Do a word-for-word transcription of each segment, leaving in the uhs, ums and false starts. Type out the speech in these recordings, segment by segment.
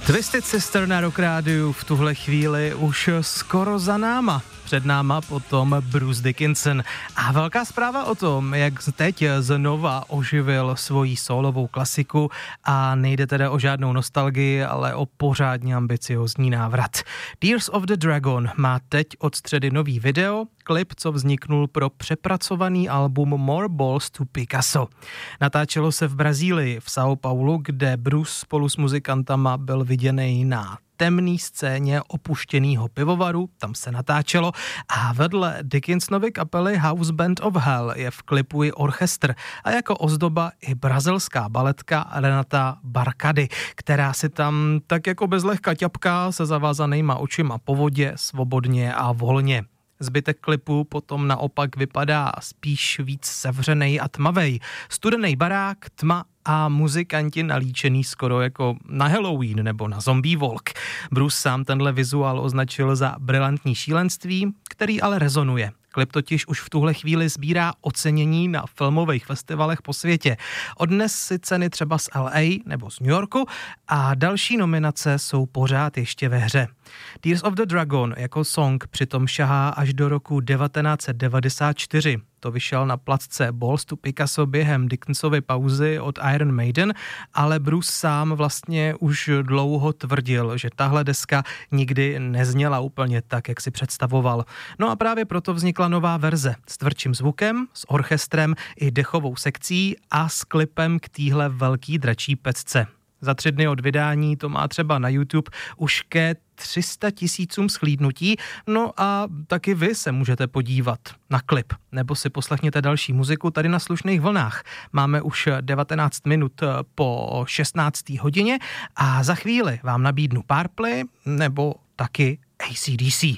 Twisted Sister na Rock Rádiu v tuhle chvíli už skoro za náma. Před náma potom Bruce Dickinson. A velká zpráva o tom, jak teď znova oživil svoji solovou klasiku a nejde teda o žádnou nostalgii, ale o pořádně ambiciozní návrat. Tears of the Dragon má teď od středy nový video, klip, co vzniknul pro přepracovaný album More Balls to Picasso. Natáčelo se v Brazílii, v São Paulo, kde Bruce spolu s muzikantama byl viděný na temný scéně opuštěného pivovaru, tam se natáčelo a vedle Dickinsonovy kapely House Band of Hell je v klipu i orchestr a jako ozdoba i brazilská baletka Renata Barcady, která si tam tak jako bezlehka ťapká se zavázanýma očima po vodě, svobodně a volně. Zbytek klipu potom naopak vypadá spíš víc sevřenej a tmavej. Studený barák, tma a muzikanti nalíčený skoro jako na Halloween nebo na zombie walk. Bruce sám tenhle vizuál označil za brilantní šílenství, který ale rezonuje. Klip totiž už v tuhle chvíli sbírá ocenění na filmových festivalech po světě. Odnes si ceny třeba z L A nebo z New Yorku a další nominace jsou pořád ještě ve hře. Tears of the Dragon jako song přitom šahá až do roku devatenáct set devadesát čtyři. To vyšel na placce Balls to Picasso během Dickinsovy pauzy od Iron Maiden, ale Bruce sám vlastně už dlouho tvrdil, že tahle deska nikdy nezněla úplně tak, jak si představoval. No a právě proto vznikla nová verze s tvrdším zvukem, s orchestrem i dechovou sekcí a s klipem k téhle velký dračí pecce. Za tři dny od vydání to má třeba na YouTube už ke tři sta tisícům shlídnutí, no a taky vy se můžete podívat na klip, nebo si poslechněte další muziku tady na Slušných vlnách. Máme už devatenáct minut po šestnácté hodině a za chvíli vám nabídnu Purple nebo taky A C D C.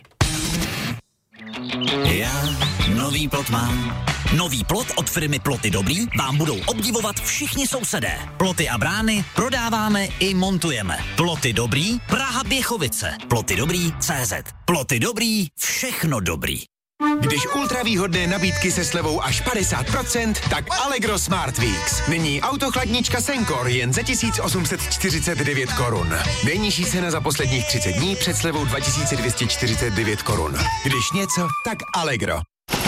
Já nový plot mám. Nový plot od firmy Ploty Dobrý vám budou obdivovat všichni sousedé. Ploty a brány prodáváme i montujeme. Ploty Dobrý, Praha Běchovice. Ploty Dobrý C Z. Ploty Dobrý, všechno dobrý. Když ultravýhodné nabídky se slevou až padesát procent, tak Allegro Smart Weeks. Nyní autochladnička Sencor jen za tisíc osm set čtyřicet devět korun. Nejnižší cena za posledních třicet dní před slevou dva tisíce dvě stě čtyřicet devět korun. Když něco, tak Allegro.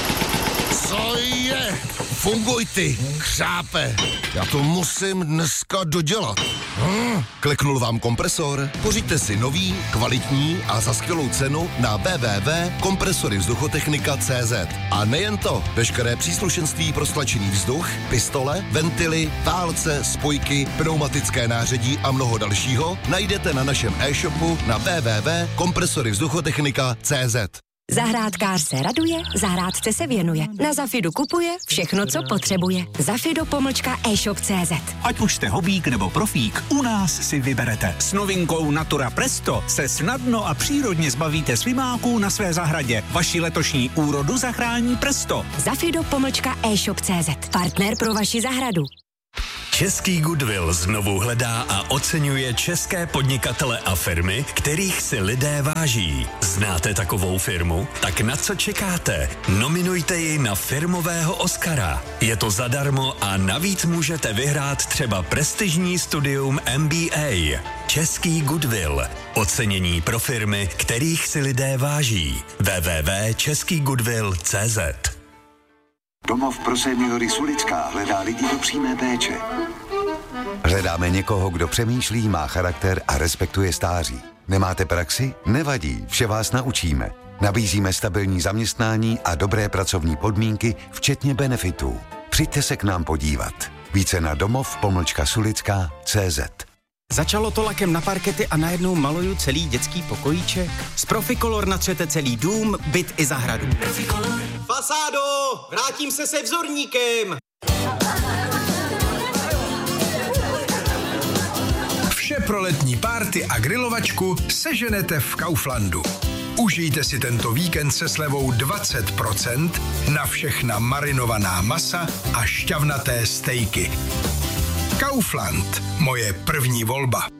Co je? Funguj ty, křápe. Já to musím dneska dodělat. Hmm. Kliknul vám kompresor? Pořiďte si nový, kvalitní a za skvělou cenu na w w w tečka kompresory vzduchotechnika tečka c z. A nejen to, veškeré příslušenství pro stlačený vzduch, pistole, ventily, válce, spojky, pneumatické nářadí a mnoho dalšího najdete na našem e-shopu na w w w tečka kompresory vzduchotechnika tečka c z. Zahrádkář se raduje, zahrádce se věnuje. Na Zafidu kupuje všechno, co potřebuje. Zafido pomlčka e-shop tečka c z. Ať už jste hobík nebo profík, u nás si vyberete. S novinkou Natura Presto se snadno a přírodně zbavíte svimáků na své zahradě. Vaši letošní úrodu zachrání Presto. Zafido pomlčka e-shop tečka c z. Partner pro vaši zahradu. Český Goodwill znovu hledá a oceňuje české podnikatele a firmy, kterých si lidé váží. Znáte takovou firmu? Tak na co čekáte? Nominujte ji na firmového Oscara. Je to zadarmo a navíc můžete vyhrát třeba prestižní studium M B A. Český Goodwill. Ocenění pro firmy, kterých si lidé váží. w w w tečka český goodwill tečka c z. Domov pro seniory Sulická hledá lidi do přímé péče. Hledáme někoho, kdo přemýšlí, má charakter a respektuje stáří. Nemáte praxi? Nevadí, vše vás naučíme. Nabízíme stabilní zaměstnání a dobré pracovní podmínky, včetně benefitů. Přijďte se k nám podívat. Více na domov pomlčka sulická tečka c z. Začalo to lakem na parkety a najednou maluju celý dětský pokojíček. Z Proficolor natřete celý dům, byt i zahradu. Proficolor. Fasádo, vrátím se se vzorníkem. Vše pro letní párty a grilovačku seženete v Kauflandu. Užijte si tento víkend se slevou dvacet procent na všechna marinovaná masa a šťavnaté stejky. Kaufland, moje první volba.